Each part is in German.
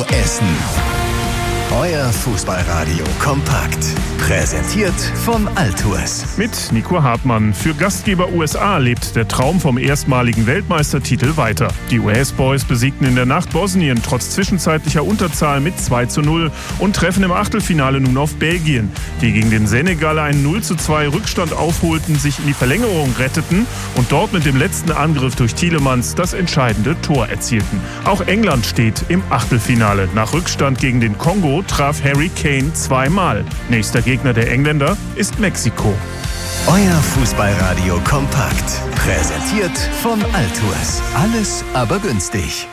Radio Essen. Euer Fußballradio kompakt. Präsentiert von Altours. Mit Nico Hartmann. Für Gastgeber USA lebt der Traum vom erstmaligen Weltmeistertitel weiter. Die US-Boys besiegten in der Nacht Bosnien trotz zwischenzeitlicher Unterzahl mit 2:0 und treffen im Achtelfinale nun auf Belgien, die gegen den Senegal einen 0:2 Rückstand aufholten, sich in die Verlängerung retteten und dort mit dem letzten Angriff durch Tielemans das entscheidende Tor erzielten. Auch England steht im Achtelfinale. Nach Rückstand gegen den Kongo traf Harry Kane zweimal. Nächster Gegner der Engländer ist Mexiko. Euer Fußballradio kompakt. Präsentiert von Altours. Alles aber günstig.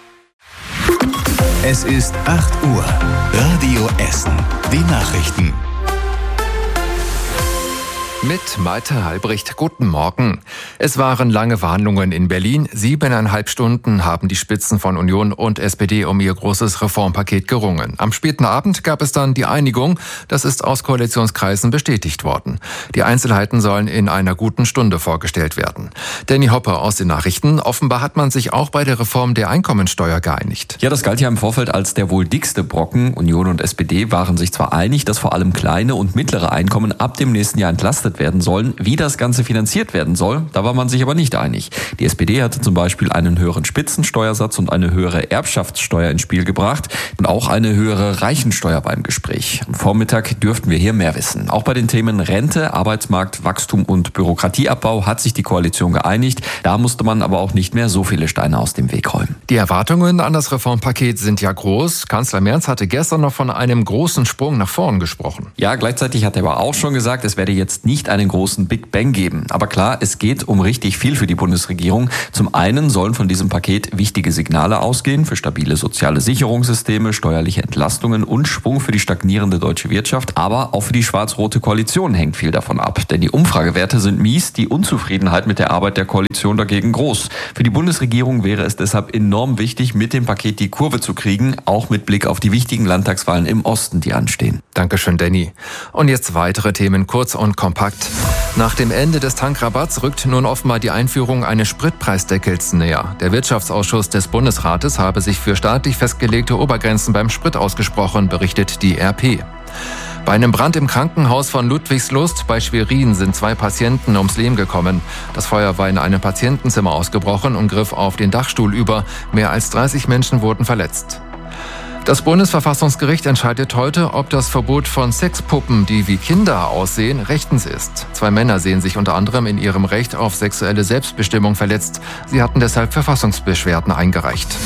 Es ist 8 Uhr. Radio Essen. Die Nachrichten. Mit Malte Halbricht. Guten Morgen. Es waren lange Verhandlungen in Berlin. 7,5 Stunden haben die Spitzen von Union und SPD um ihr großes Reformpaket gerungen. Am späten Abend gab es dann die Einigung. Das ist aus Koalitionskreisen bestätigt worden. Die Einzelheiten sollen in einer guten Stunde vorgestellt werden. Danny Hopper aus den Nachrichten. Offenbar hat man sich auch bei der Reform der Einkommensteuer geeinigt. Ja, das galt ja im Vorfeld als der wohl dickste Brocken. Union und SPD waren sich zwar einig, dass vor allem kleine und mittlere Einkommen ab dem nächsten Jahr entlastet werden sollen. Wie das Ganze finanziert werden soll, da war man sich aber nicht einig. Die SPD hatte zum Beispiel einen höheren Spitzensteuersatz und eine höhere Erbschaftssteuer ins Spiel gebracht und auch eine höhere Reichensteuer war im Gespräch. Am Vormittag dürften wir hier mehr wissen. Auch bei den Themen Rente, Arbeitsmarkt, Wachstum und Bürokratieabbau hat sich die Koalition geeinigt. Da musste man aber auch nicht mehr so viele Steine aus dem Weg räumen. Die Erwartungen an das Reformpaket sind ja groß. Kanzler Merz hatte gestern noch von einem großen Sprung nach vorn gesprochen. Ja, gleichzeitig hat er aber auch schon gesagt, es werde jetzt nicht einen großen Big Bang geben. Aber klar, es geht um richtig viel für die Bundesregierung. Zum einen sollen von diesem Paket wichtige Signale ausgehen für stabile soziale Sicherungssysteme, steuerliche Entlastungen und Schwung für die stagnierende deutsche Wirtschaft. Aber auch für die schwarz-rote Koalition hängt viel davon ab. Denn die Umfragewerte sind mies, die Unzufriedenheit mit der Arbeit der Koalition dagegen groß. Für die Bundesregierung wäre es deshalb enorm wichtig, mit dem Paket die Kurve zu kriegen, auch mit Blick auf die wichtigen Landtagswahlen im Osten, die anstehen. Dankeschön, Danny. Und jetzt weitere Themen kurz und kompakt. Nach dem Ende des Tankrabatts rückt nun offenbar die Einführung eines Spritpreisdeckels näher. Der Wirtschaftsausschuss des Bundesrates habe sich für staatlich festgelegte Obergrenzen beim Sprit ausgesprochen, berichtet die RP. Bei einem Brand im Krankenhaus von Ludwigslust bei Schwerin sind 2 Patienten ums Leben gekommen. Das Feuer war in einem Patientenzimmer ausgebrochen und griff auf den Dachstuhl über. Mehr als 30 Menschen wurden verletzt. Das Bundesverfassungsgericht entscheidet heute, ob das Verbot von Sexpuppen, die wie Kinder aussehen, rechtens ist. 2 Männer sehen sich unter anderem in ihrem Recht auf sexuelle Selbstbestimmung verletzt. Sie hatten deshalb Verfassungsbeschwerden eingereicht.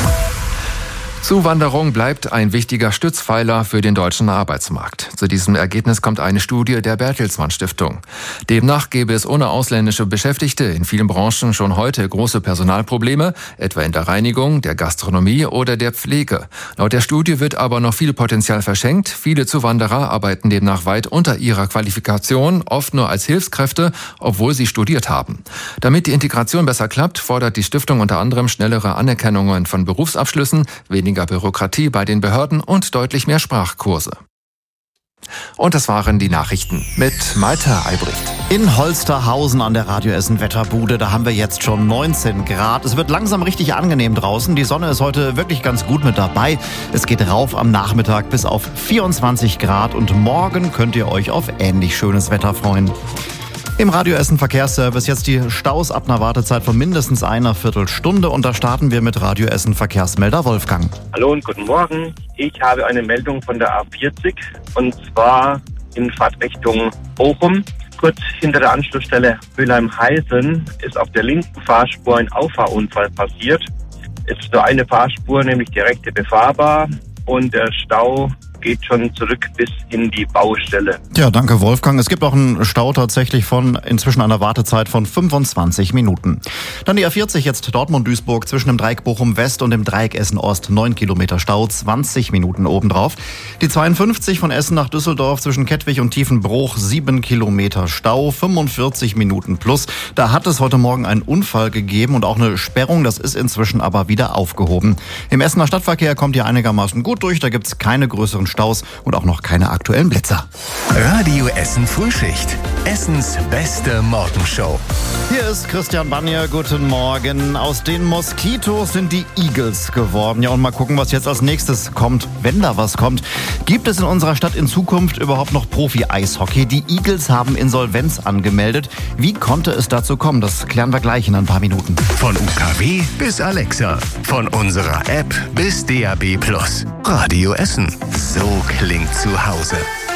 Zuwanderung bleibt ein wichtiger Stützpfeiler für den deutschen Arbeitsmarkt. Zu diesem Ergebnis kommt eine Studie der Bertelsmann Stiftung. Demnach gäbe es ohne ausländische Beschäftigte in vielen Branchen schon heute große Personalprobleme, etwa in der Reinigung, der Gastronomie oder der Pflege. Laut der Studie wird aber noch viel Potenzial verschenkt. Viele Zuwanderer arbeiten demnach weit unter ihrer Qualifikation, oft nur als Hilfskräfte, obwohl sie studiert haben. Damit die Integration besser klappt, fordert die Stiftung unter anderem schnellere Anerkennungen von Berufsabschlüssen, weniger Bürokratie bei den Behörden und deutlich mehr Sprachkurse. Und das waren die Nachrichten mit Malte Halbricht. In Holsterhausen an der Radio Essen Wetterbude, da haben wir jetzt schon 19 Grad. Es wird langsam richtig angenehm draußen. Die Sonne ist heute wirklich ganz gut mit dabei. Es geht rauf am Nachmittag bis auf 24 Grad und morgen könnt ihr euch auf ähnlich schönes Wetter freuen. Im Radio Essen Verkehrsservice jetzt die Staus ab einer Wartezeit von mindestens einer Viertelstunde und da starten wir mit Radio Essen Verkehrsmelder Wolfgang. Hallo und guten Morgen. Ich habe eine Meldung von der A40 und zwar in Fahrtrichtung Bochum. Kurz hinter der Anschlussstelle Mülheim-Heißen ist auf der linken Fahrspur ein Auffahrunfall passiert. Es ist nur eine Fahrspur, nämlich die rechte befahrbar und der Stau geht schon zurück bis in die Baustelle. Ja, danke Wolfgang. Es gibt auch einen Stau tatsächlich von inzwischen einer Wartezeit von 25 Minuten. Dann die A40 jetzt Dortmund-Duisburg zwischen dem Dreieck Bochum-West und dem Dreieck Essen-Ost. 9 Kilometer Stau, 20 Minuten obendrauf. Die 52 von Essen nach Düsseldorf zwischen Kettwig und Tiefenbruch, 7 Kilometer Stau, 45 Minuten plus. Da hat es heute Morgen einen Unfall gegeben und auch eine Sperrung. Das ist inzwischen aber wieder aufgehoben. Im Essener Stadtverkehr kommt ihr einigermaßen gut durch. Da gibt es keine größeren Staus und auch noch keine aktuellen Blitzer. Radio Essen Frühschicht. Essens beste Morgenshow. Hier ist Christian Banier, guten Morgen. Aus den Moskitos sind die Eagles geworden. Ja, und mal gucken, was jetzt als nächstes kommt, wenn da was kommt. Gibt es in unserer Stadt in Zukunft überhaupt noch Profi-Eishockey? Die Eagles haben Insolvenz angemeldet. Wie konnte es dazu kommen? Das klären wir gleich in ein paar Minuten. Von UKW bis Alexa, von unserer App bis DAB+. Radio Essen. So klingt zu Hause.